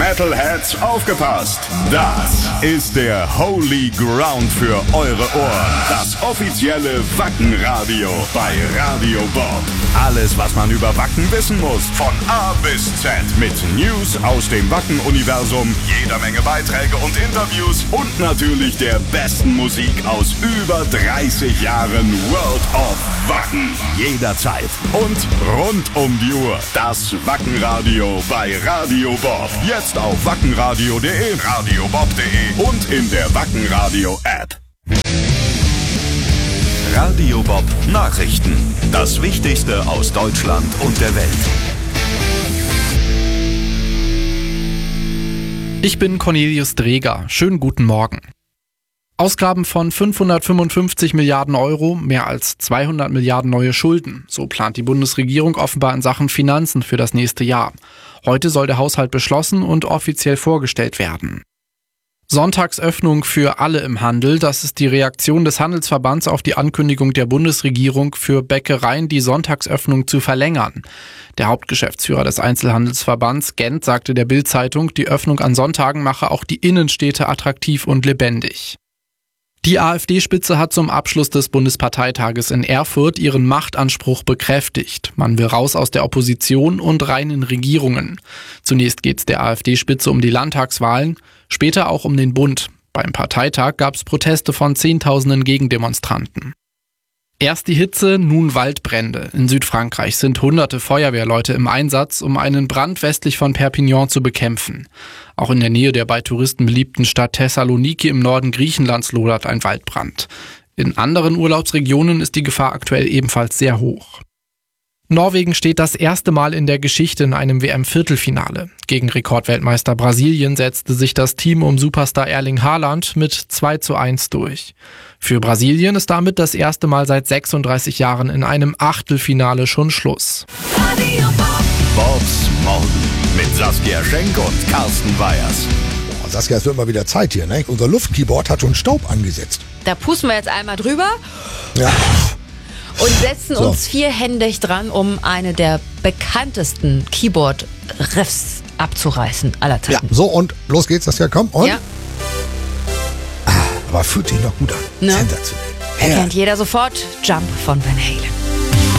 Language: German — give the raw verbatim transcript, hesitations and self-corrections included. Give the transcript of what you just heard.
Metalheads, aufgepasst! Das ist der Holy Ground für eure Ohren. Das offizielle Wacken-Radio bei Radio Bob. Alles, was man über Wacken wissen muss, von A bis Z. Mit News aus dem Wacken-Universum, jeder Menge Beiträge und Interviews und natürlich der besten Musik aus über dreißig Jahren World of Wacken. Jederzeit und rund um die Uhr. Das Wackenradio bei Radio Bob. Jetzt auf wackenradio punkt de, radiobob punkt de und in der Wackenradio-App. Radio Bob Nachrichten. Das Wichtigste aus Deutschland und der Welt. Ich bin Cornelius Dreger. Schönen guten Morgen. Ausgaben von fünfhundertfünfundfünfzig Milliarden Euro, mehr als zweihundert Milliarden neue Schulden. So plant die Bundesregierung offenbar in Sachen Finanzen für das nächste Jahr. Heute soll der Haushalt beschlossen und offiziell vorgestellt werden. Sonntagsöffnung für alle im Handel, das ist die Reaktion des Handelsverbands auf die Ankündigung der Bundesregierung, für Bäckereien die Sonntagsöffnung zu verlängern. Der Hauptgeschäftsführer des Einzelhandelsverbands Gent sagte der Bild-Zeitung, die Öffnung an Sonntagen mache auch die Innenstädte attraktiv und lebendig. Die AfD-Spitze hat zum Abschluss des Bundesparteitages in Erfurt ihren Machtanspruch bekräftigt. Man will raus aus der Opposition und rein in Regierungen. Zunächst geht es der AfD-Spitze um die Landtagswahlen, später auch um den Bund. Beim Parteitag gab es Proteste von Zehntausenden Gegendemonstranten. Erst die Hitze, nun Waldbrände. In Südfrankreich sind hunderte Feuerwehrleute im Einsatz, um einen Brand westlich von Perpignan zu bekämpfen. Auch in der Nähe der bei Touristen beliebten Stadt Thessaloniki im Norden Griechenlands lodert ein Waldbrand. In anderen Urlaubsregionen ist die Gefahr aktuell ebenfalls sehr hoch. Norwegen steht das erste Mal in der Geschichte in einem W M-Viertelfinale. Gegen Rekordweltmeister Brasilien setzte sich das Team um Superstar Erling Haaland mit zwei zu eins durch. Für Brasilien ist damit das erste Mal seit sechsunddreißig Jahren in einem Achtelfinale schon Schluss. Bobs Morgen mit Saskia Schenk und Carsten Weyers. Oh, Saskia, es wird mal wieder Zeit hier, ne? Unser Luftkeyboard hat schon Staub angesetzt. Da pusten wir jetzt einmal drüber. Ja. Und setzen So. uns vierhändig dran, um eine der bekanntesten Keyboard-Riffs abzureißen aller Ja, Zeiten. so und los geht's, Saskia, komm. Und? Ja. Ah, aber fühlt sich noch gut an. Ne? Sensationell. Erkennt jeder sofort. Jump von Van Halen.